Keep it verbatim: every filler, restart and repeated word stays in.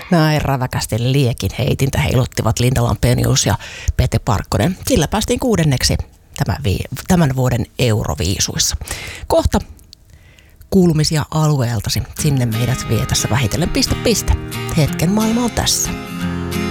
Näin räväkästi liekin heitintä heiluttivat Linda Lampenius ja Pete Parkkonen. Sillä päästiin kuudenneksi tämän, vi- tämän vuoden Euroviisuissa. Kohta kuulumisia alueeltasi. Sinne meidät vie tässä vähitellen piste piste. Hetken maailma on tässä.